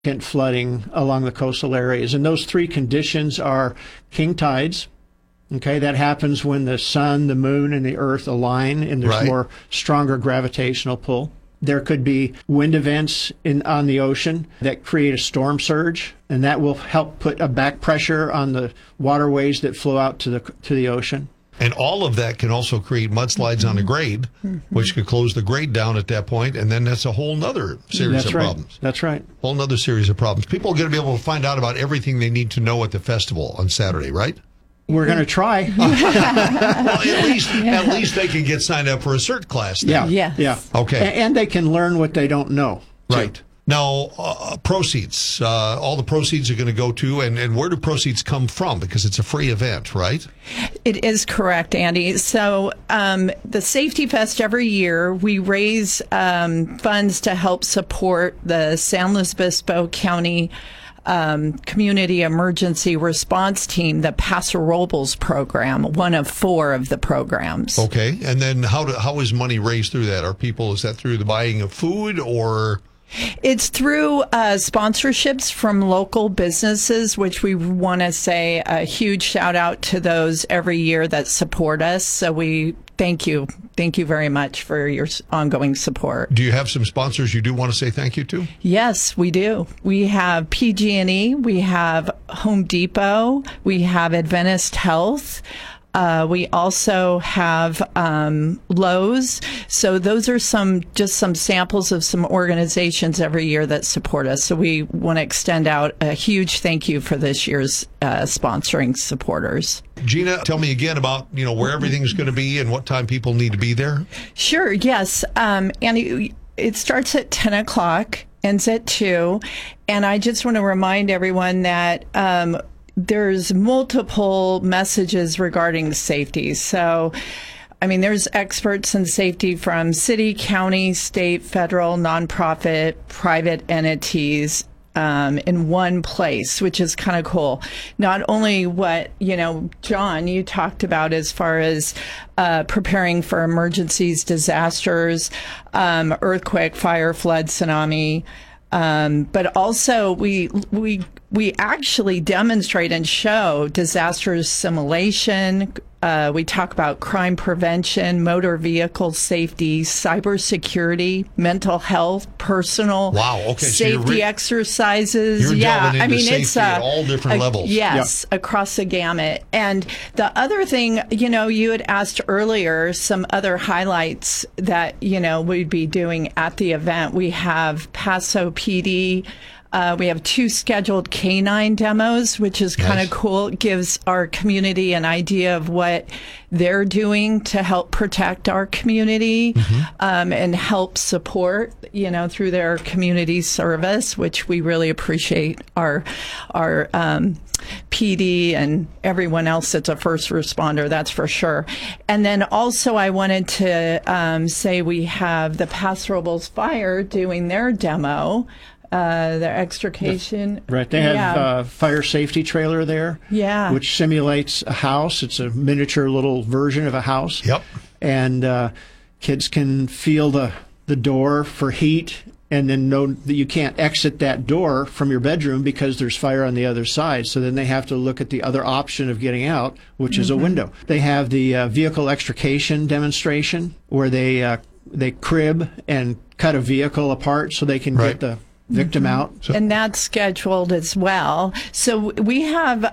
flooding along the coastal areas. And those three conditions are king tides. Okay, that happens when the sun, the moon, and the earth align, and there's more stronger gravitational pull. There could be wind events on the ocean that create a storm surge, and that will help put a back pressure on the waterways that flow out to the ocean. And all of that can also create mudslides on a grade, which could close the grade down at that point, and then that's a whole nother series of problems. That's right. Whole nother series of problems. People are going to be able to find out about everything they need to know at the festival on Saturday, right? We're going to try. Well, at least they can get signed up for a CERT class. Then. Yeah. Okay. And they can learn what they don't know. Right. Too. Now, proceeds. All the proceeds are going to go to, and where do proceeds come from? Because it's a free event, right? It is correct, Andy. So the Safety Fest, every year, we raise funds to help support the San Luis Obispo County Community Emergency Response Team, the Paso Robles program, one of 4 of the programs. Okay. And then how is money raised through that? Is that through the buying of food or... It's through sponsorships from local businesses, which we want to say a huge shout out to those every year that support us. So we thank you. Thank you very much for your ongoing support. Do you have some sponsors you do want to say thank you to? Yes, we do. We have PG&E, we have Home Depot, we have Adventist Health. We also have Lowe's. So those are just some samples of some organizations every year that support us. So we want to extend out a huge thank you for this year's sponsoring supporters. Gina, tell me again about where everything's going to be and what time people need to be there. Sure. Yes. And it starts at 10 o'clock, ends at 2. And I just want to remind everyone that there's multiple messages regarding safety. So, there's experts in safety from city, county, state, federal, nonprofit, private entities in one place, which is kind of cool. Not only what, John, you talked about as far as preparing for emergencies, disasters, earthquake, fire, flood, tsunami, but also we actually demonstrate and show disaster simulation. We talk about crime prevention, motor vehicle safety, cybersecurity, mental health, personal safety exercises. You're delving into safety it's at all different levels. Yes, across the gamut. And the other thing, you had asked earlier some other highlights that, we'd be doing at the event. We have Paso PD. We have 2 scheduled canine demos, which is kind of cool. It gives our community an idea of what they're doing to help protect our community and help support, through their community service, which we really appreciate our PD and everyone else that's a first responder, that's for sure. And then also I wanted to say we have the Paso Robles Fire doing their demo. Their extrication. Right. They have a fire safety trailer there. Yeah. Which simulates a house. It's a miniature little version of a house. Yep. And kids can feel the door for heat and then know that you can't exit that door from your bedroom because there's fire on the other side. So then they have to look at the other option of getting out, which is a window. They have the vehicle extrication demonstration where they crib and cut a vehicle apart so they can get the victim out. And that's scheduled as well. So we have,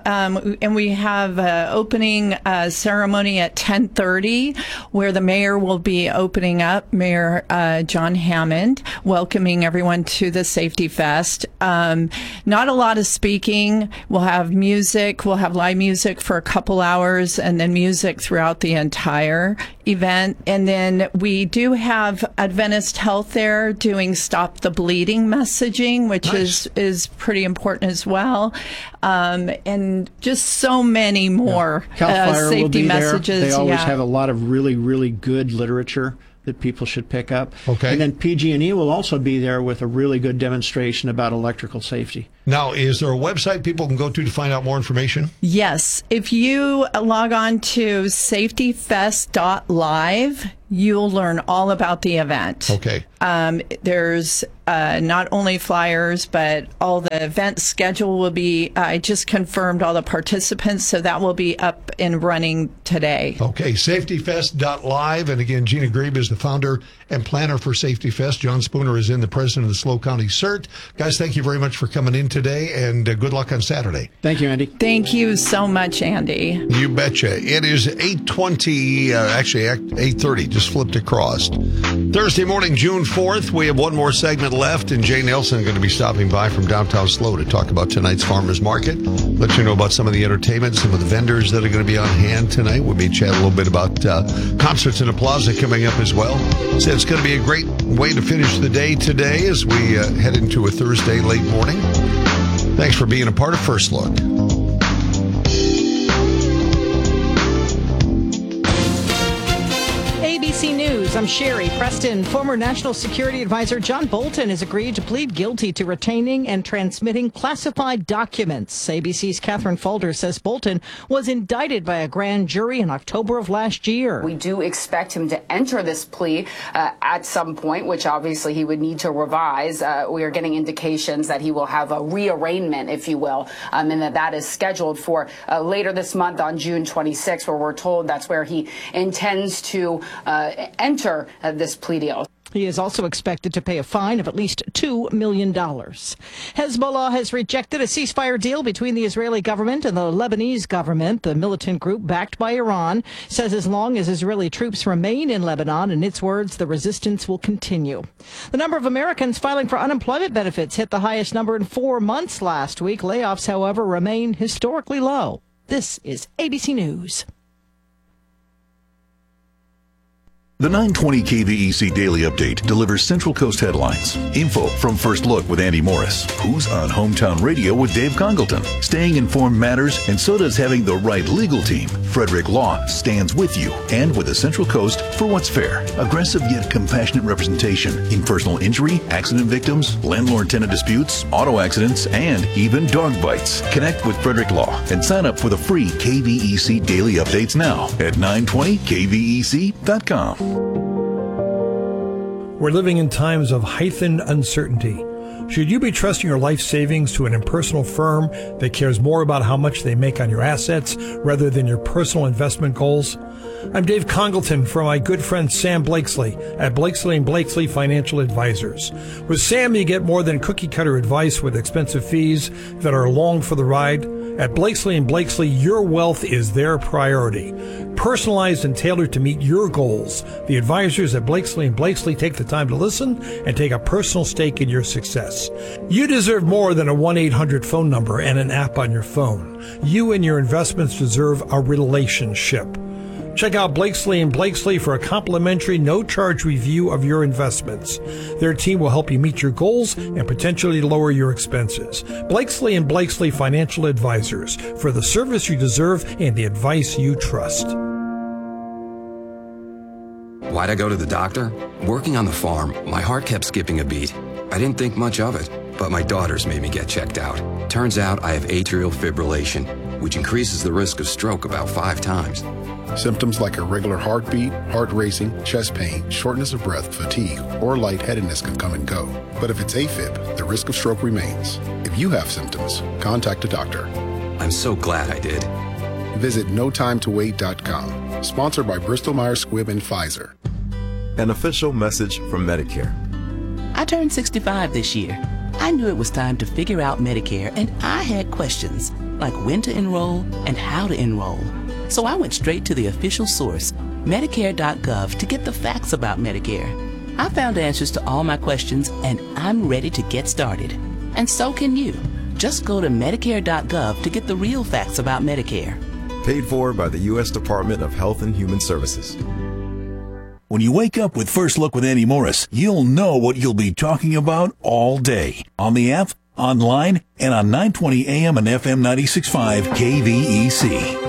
opening ceremony at 10:30 where the mayor will be opening up, Mayor John Hammond, welcoming everyone to the Safety Fest. Not a lot of speaking. We'll have music. We'll have live music for a couple hours and then music throughout the entire event. And then we do have Adventist Health there doing Stop the Bleeding messaging, which is pretty important as well. And just so many more Cal Fire safety will be messages. There. They always have a lot of really, really good literature that people should pick up. Okay. And then PG&E will also be there with a really good demonstration about electrical safety. Now, is there a website people can go to find out more information? Yes. If you log on to safetyfest.live, you'll learn all about the event. Okay. There's not only flyers, but all the event schedule will be, I just confirmed all the participants, so that will be up and running today. Okay, safetyfest.live. And again, Gina Grebe is the founder and planner for Safety Fest. John Spooner is the president of the SLO County CERT. Guys, thank you very much for coming in today, and good luck on Saturday. Thank you, Andy. Thank you so much, Andy. You betcha. It is 8:20, actually 8:30, just flipped across. Thursday morning, June 4th. We have one more segment left, and Jay Nelson is going to be stopping by from downtown SLO to talk about tonight's farmers market. Let you know about some of the entertainment, some of the vendors that are going to be on hand tonight. We'll be chatting a little bit about concerts in the plaza coming up as well. So it's going to be a great way to finish the day today as we head into a Thursday late morning. Thanks for being a part of First Look. ABC News, I'm Sherry Preston. Former National Security Advisor John Bolton has agreed to plead guilty to retaining and transmitting classified documents. ABC's Catherine Falder says Bolton was indicted by a grand jury in October of last year. We do expect him to enter this plea at some point, which obviously he would need to revise. We are getting indications that he will have a rearraignment, if you will, and that is scheduled for later this month on June 26, where we're told that's where he intends to enter this plea deal. He is also expected to pay a fine of at least $2 million. Hezbollah has rejected a ceasefire deal between the Israeli government and the Lebanese government. The militant group, backed by Iran, says as long as Israeli troops remain in Lebanon, in its words, the resistance will continue. The number of Americans filing for unemployment benefits hit the highest number in 4 months last week. Layoffs, however, remain historically low. This is ABC News. The 920 KVEC Daily Update delivers Central Coast headlines, info from First Look with Andy Morris, who's on Hometown Radio with Dave Congleton. Staying informed matters, and so does having the right legal team. Frederick Law stands with you and with the Central Coast for what's fair. Aggressive yet compassionate representation in personal injury, accident victims, landlord-tenant disputes, auto accidents, and even dog bites. Connect with Frederick Law and sign up for the free KVEC Daily Updates now at 920kvec.com. We're living in times of heightened uncertainty. Should you be trusting your life savings to an impersonal firm that cares more about how much they make on your assets rather than your personal investment goals? I'm Dave Congleton from my good friend Sam Blakesley at Blakesley & Blakesley Financial Advisors. With Sam, you get more than cookie-cutter advice with expensive fees that are along for the ride. At Blakesley & Blakesley, your wealth is their priority. Personalized and tailored to meet your goals, the advisors at Blakesley & Blakesley take the time to listen and take a personal stake in your success. You deserve more than a 1-800 phone number and an app on your phone. You and your investments deserve a relationship. Check out Blakesley & Blakesley for a complimentary, no-charge review of your investments. Their team will help you meet your goals and potentially lower your expenses. Blakesley & Blakesley Financial Advisors, for the service you deserve and the advice you trust. Why'd I go to the doctor? Working on the farm, my heart kept skipping a beat. I didn't think much of it, but my daughters made me get checked out. Turns out I have atrial fibrillation, which increases the risk of stroke about 5 times. Symptoms like irregular heartbeat, heart racing, chest pain, shortness of breath, fatigue, or lightheadedness can come and go. But if it's AFib, the risk of stroke remains. If you have symptoms, contact a doctor. I'm so glad I did. Visit notimetowait.com. Sponsored by Bristol Myers Squibb and Pfizer. An official message from Medicare. I turned 65 this year. I knew it was time to figure out Medicare, and I had questions like when to enroll and how to enroll. So I went straight to the official source, Medicare.gov, to get the facts about Medicare. I found answers to all my questions, and I'm ready to get started. And so can you. Just go to Medicare.gov to get the real facts about Medicare. Paid for by the U.S. Department of Health and Human Services. When you wake up with First Look with Andy Morris, you'll know what you'll be talking about all day. On the app, online, and on 920 AM and FM 96.5 KVEC.